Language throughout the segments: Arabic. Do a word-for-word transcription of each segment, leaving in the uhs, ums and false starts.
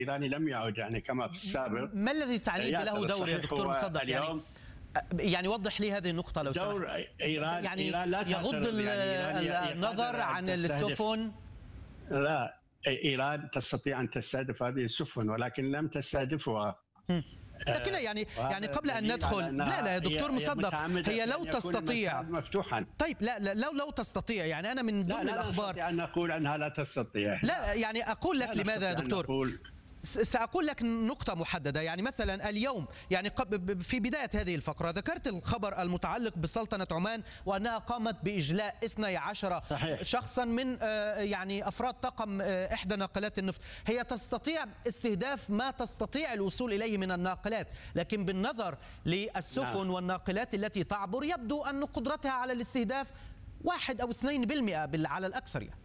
الإيراني لم يعد يعني كما في السابق. ما الذي تعني له دور يا دكتور مصدق؟ يعني يعني وضح لي هذه النقطة لو سمحت. دور إيران يعني إيران لا يغض يعني النظر عن السفن. لا، إيران تستطيع أن تستهدف هذه السفن ولكن لم تستهدفها. لكن يعني يعني قبل ان ندخل، لا لا يا دكتور مصدق، هي لو تستطيع مفتوحا. طيب لا لا لو لو تستطيع، يعني انا من ضمن الاخبار لا، لا أن نقول انها لا تستطيع. لا يعني اقول لك لماذا يا دكتور. سأقول لك نقطة محددة. يعني مثلا اليوم، يعني في بداية هذه الفقرة ذكرت الخبر المتعلق بسلطنة عمان وأنها قامت بإجلاء اثني عشر صحيح. شخصا من يعني أفراد طاقم إحدى ناقلات النفط. هي تستطيع استهداف ما تستطيع الوصول إليه من الناقلات، لكن بالنظر للسفن نعم. والناقلات التي تعبر يبدو أن قدرتها على الاستهداف واحد أو اثنين بالمئة على الأكثر. يعني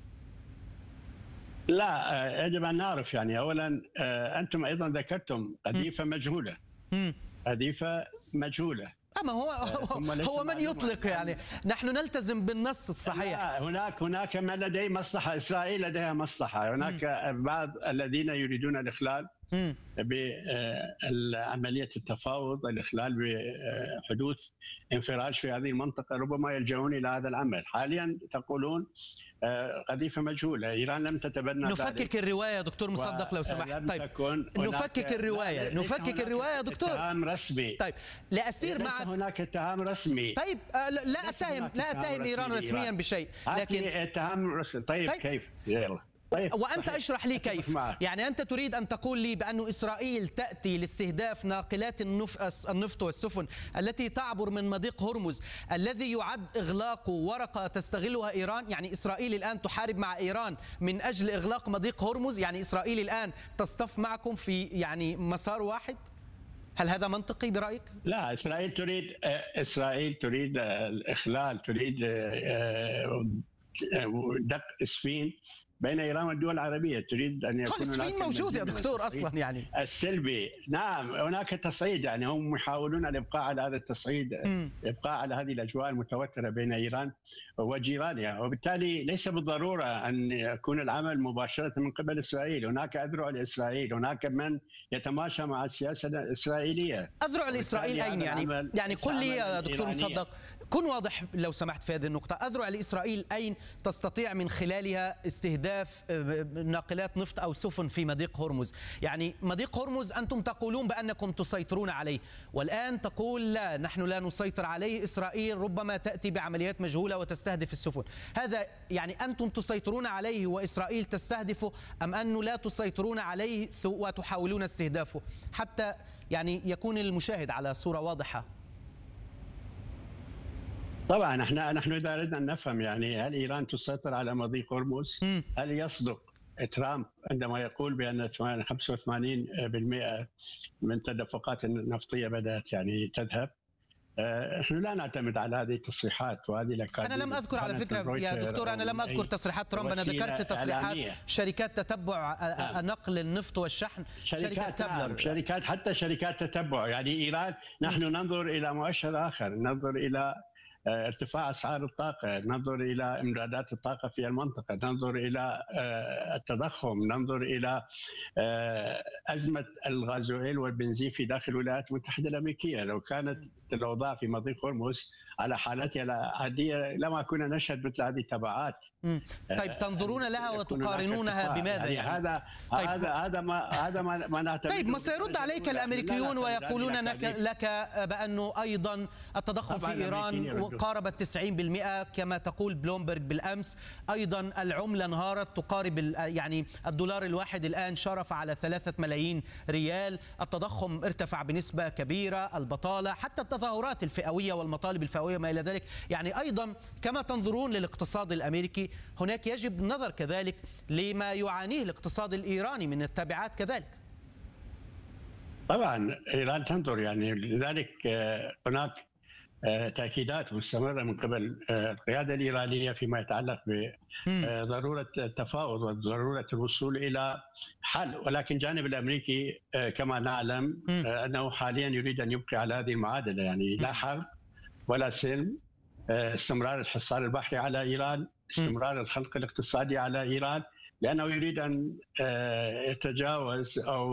لا، يجب أن نعرف يعني أولا أنتم أيضا ذكرتم قذيفة مجهولة. قذيفة مجهولة. أما هو هو من يطلق، يعني نحن نلتزم بالنص الصحيح. لا، هناك هناك من لديه مصلحة. إسرائيل لديها مصلحة. هناك م. بعض الذين يريدون الإخلال بعملية التفاوض، الإخلال بحدوث انفراج في هذه المنطقة، ربما يلجؤون إلى هذا العمل. حاليا تقولون قذيفة مجهولة. إيران لم تتبنى نفكك ذلك. الرواية دكتور مصدق لو سمحت. طيب نفكك الرواية نفكك الرواية يا دكتور. اتهام رسمي. طيب لأسير معك. ليس هناك اتهام رسمي. طيب لا أتهم لا أتهم إيران رسميا بشيء، لكن اتهام رسمي. طيب, طيب كيف؟ يلا. طيب وأنت اشرح لي كيف. يعني أنت تريد أن تقول لي بأن إسرائيل تأتي لاستهداف ناقلات النفط والسفن التي تعبر من مضيق هرمز الذي يعد إغلاقه ورقة تستغلها إيران؟ يعني إسرائيل الآن تحارب مع إيران من أجل إغلاق مضيق هرمز؟ يعني إسرائيل الآن تصطف معكم في يعني مسار واحد؟ هل هذا منطقي برأيك؟ لا، إسرائيل تريد إسرائيل تريد الإخلال، تريد دق إسفين بين إيران والدول العربية. تريد أن يكون هناك موجود يا دكتور أصلا. يعني السلبي نعم، هناك تصعيد. يعني هم يحاولون الإبقاء على هذا التصعيد، الإبقاء على هذه الأجواء المتوترة بين إيران وجيرانها، وبالتالي ليس بالضرورة أن يكون العمل مباشرة من قبل إسرائيل. هناك أذرع لإسرائيل، هناك من يتماشى مع السياسة الإسرائيلية. أذرع لإسرائيل أين؟ يعني يعني قل لي يا دكتور مصدق، كن واضح لو سمحت في هذه النقطة. أذرع لإسرائيل أين تستطيع من خلالها استهداف ناقلات نفط أو سفن في مضيق هرمز؟ يعني مضيق هرمز أنتم تقولون بأنكم تسيطرون عليه، والآن تقول لا، نحن لا نسيطر عليه، إسرائيل ربما تأتي بعمليات مجهولة وتستهدف السفن. هذا يعني أنتم تسيطرون عليه وإسرائيل تستهدفه، أم أنه لا تسيطرون عليه وتحاولون استهدافه؟ حتى يعني يكون المشاهد على صورة واضحة. طبعا احنا نحن اذا اردنا ان نفهم يعني هل ايران تسيطر على مضيق هرمز؟ هل يصدق ترامب عندما يقول بان خمسة وثمانين بالمئة من التدفقات النفطيه بدات يعني تذهب؟ نحن لا نعتمد على هذه التصريحات وهذه الاكاذيب. انا لم اذكر على فكره يا دكتور، انا لم اذكر تصريحات ترامب، انا ذكرت تصريحات إعلامية. شركات تتبع نعم. نقل النفط والشحن، شركات نعم. شركات حتى شركات تتبع. يعني ايران نحن ننظر الى مؤشر اخر، ننظر الى ارتفاع اسعار الطاقه، ننظر الى امدادات الطاقه في المنطقه، ننظر الى التضخم، ننظر الى ازمه الغازوئيل والبنزين في داخل الولايات المتحده الامريكيه. لو كانت الاوضاع في مضيق هرمز على حالتها العاديه لما كنا نشهد مثل هذه التبعات. طيب تنظرون لها وتقارنونها بماذا؟ يعني, يعني هذا طيب. هذا هذا ما هذا ما, ما نعتمد. طيب ما سيرد عليك الامريكيون ويقولون لك بانه ايضا التضخم في ايران قارب التسعين بالمئة كما تقول بلومبرج بالامس. ايضا العمله انهارت، تقارب يعني الدولار الواحد الان شرف على ثلاثة ملايين ريال، التضخم ارتفع بنسبه كبيره، البطاله، حتى التظاهرات الفئويه والمطالب الفئويه ما الى ذلك. يعني ايضا كما تنظرون للاقتصاد الامريكي هناك يجب النظر كذلك لما يعانيه الاقتصاد الايراني من التبعات كذلك. طبعا ايران تنظر، يعني لذلك هناك تأكيدات مستمرة من قبل القيادة الإيرانية فيما يتعلق بضرورة التفاوض وضرورة الوصول إلى حل. ولكن الجانب الأمريكي كما نعلم أنه حاليا يريد أن يبقي على هذه المعادلة، يعني لا حرب ولا سلم، استمرار الحصار البحري على إيران، استمرار الخلق الاقتصادي على إيران، لأنه يريد أن يتجاوز أو